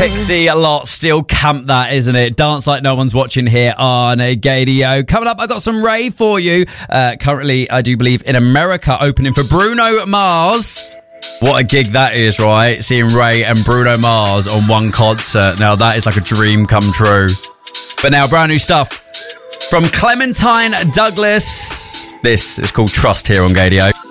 Pixie a lot, still camp that, isn't it? Dance like no one's watching here on Gaydio. Coming up, I got some Ray for you. Currently, I do believe in America, opening for Bruno Mars. What a gig that is, right? Seeing Ray and Bruno Mars on one concert. Now, that is like a dream come true. But now, brand new stuff from Clementine Douglas. This is called Trust here on Gaydio.